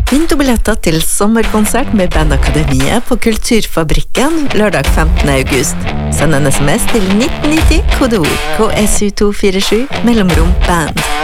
Vinn 2 billetter til sommerkonsert med Bandakademiet på Kulturfabrikken lørdag 15. august. Send en SMS til 1990, kodeord KSU247, mellomrom band.